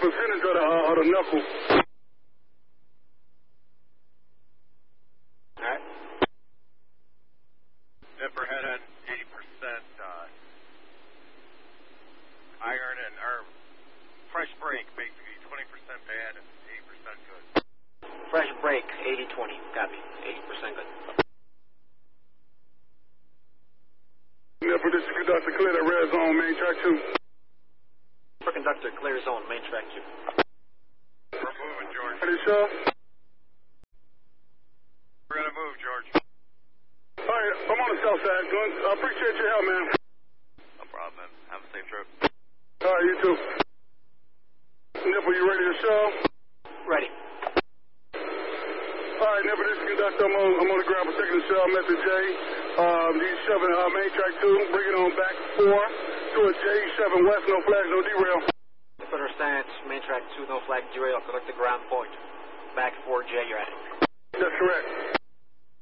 percentage of the knuckle? Alright. Nipper head at 80% iron and fresh brake, basically 20% bad and 80% good. Fresh brake, 80-20. Copy. 80% good. Nipper, this is conductor, clear that red zone, main track 2. For conductor, clear zone, main track 2. We're moving, George. Ready, Shaw? We're gonna move, George. All right, I'm on the south side, Glenn. I appreciate your help, man. No problem, man. Have a safe trip. All right, you too. Nipper, you ready to show? Ready. All right, Nipper, this is conductor. I'm on the ground for second shell, message J. These 7 main track 2, bring it on back 4 to a J7 west, no flags, no derail. Conductor stance, main track 2, no flag, derail, conductor ground point. Back 4J, you're at it. That's correct.